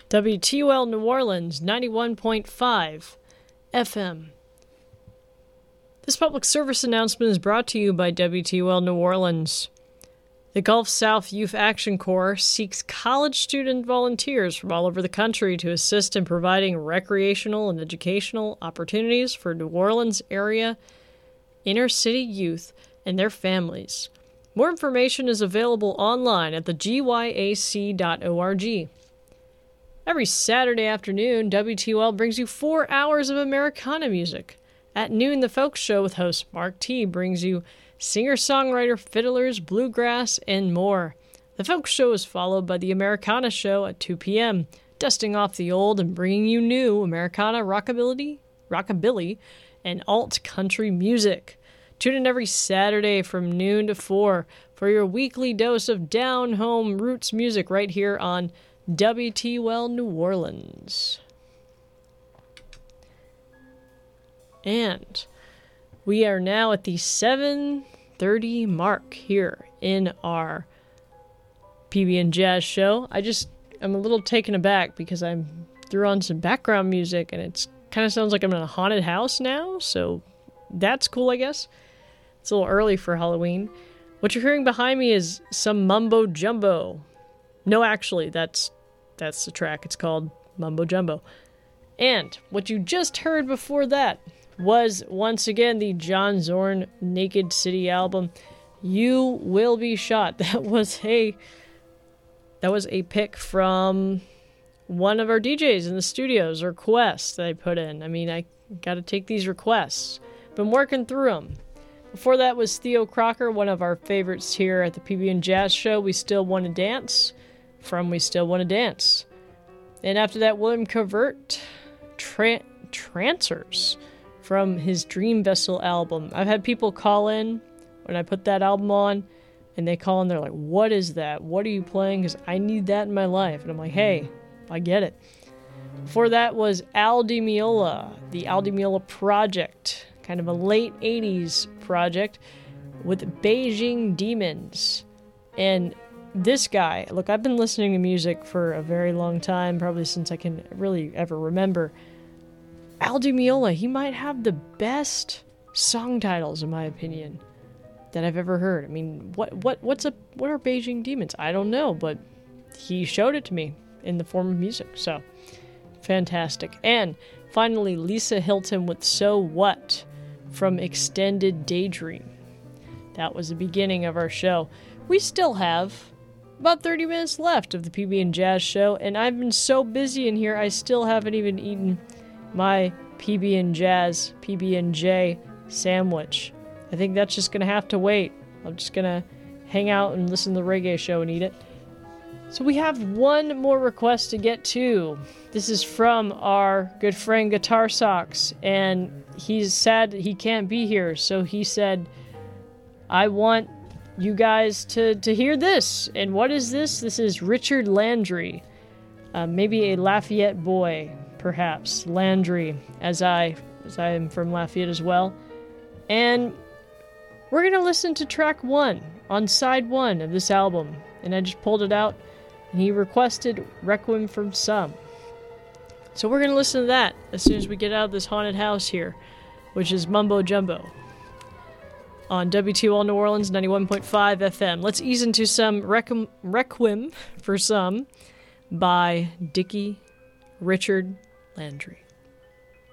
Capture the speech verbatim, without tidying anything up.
W T U L New Orleans, ninety-one point five F M. This public service announcement is brought to you by W T U L New Orleans. The Gulf South Youth Action Corps seeks college student volunteers from all over the country to assist in providing recreational and educational opportunities for New Orleans area inner city youth and their families. More information is available online at the G Y A C dot org. Every Saturday afternoon, W T U L brings you four hours of Americana music. At noon, The Folk Show with host Mark T. brings you singer-songwriter, fiddlers, bluegrass, and more. The Folk Show is followed by the Americana Show at two p.m., dusting off the old and bringing you new Americana, rockabilly, rockabilly, and alt-country music. Tune in every Saturday from noon to four for your weekly dose of down-home roots music right here on W T U L New Orleans. And we are now at the seven thirty mark here in our P B and Jazz show. I just, I'm a little taken aback because I threw on some background music and it's kind of sounds like I'm in a haunted house now, so that's cool, I guess. It's a little early for Halloween. What you're hearing behind me is some mumbo jumbo. No, actually, that's that's the track. It's called Mumbo Jumbo. And what you just heard before that was, once again, the John Zorn Naked City album, You Will Be Shot. That was a, that was a pick from one of our D Js in the studios, requests that I put in. I mean, I got to take these requests. Been working through them. Before that was Theo Crocker, one of our favorites here at the P B and Jazz show, We Still Want to Dance, from We Still Want to Dance. And after that, William Covert, Tra- Trancers, from his Dream Vessel album. I've had people call in when I put that album on, and they call in, they're like, what is that? What are you playing? Because I need that in my life. And I'm like, hey, I get it. Before that was Al Di Meola, the Al Di Meola Project, kind of a late eighties project with Beijing Demons. And this guy, look, I've been listening to music for a very long time, probably since I can really ever remember. Al Di Meola, he might have the best song titles, in my opinion, that I've ever heard. I mean, what what what's a what are Beijing Demons? I don't know, but he showed it to me in the form of music, so fantastic. And finally, Lisa Hilton with So What from Extended Daydream. That was the beginning of our show. We still have about thirty minutes left of the P B and Jazz show, and I've been so busy in here, I still haven't even eaten my P B and Jazz, P B and J sandwich. I think that's just going to have to wait. I'm just going to hang out and listen to the reggae show and eat it. So we have one more request to get to. This is from our good friend Guitar Socks, and he's sad he can't be here, so he said, I want you guys to, to hear this. And what is this? This is Richard Landry, uh, maybe a Lafayette boy, perhaps. Landry, as I, as I am from Lafayette as well. And we're going to listen to track one on side one of this album. And I just pulled it out, and he requested Requiem from Some. So we're going to listen to that as soon as we get out of this haunted house here, which is Mumbo Jumbo on W T U L New Orleans ninety-one point five F M. Let's ease into some Requiem, Requiem for Some by Dickie Richard Landry.